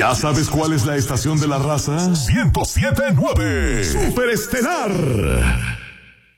¿Ya sabes cuál es la estación de la raza? 107.9 Superestelar.